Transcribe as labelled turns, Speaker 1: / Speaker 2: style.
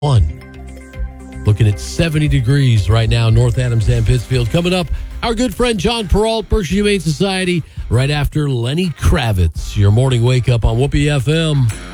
Speaker 1: Looking at 70 degrees right now, North Adams and Pittsfield. Coming up, our good friend John Peralt, Berkshire Humane Society, right after Lenny Kravitz. Your morning wake up on Whoopee FM.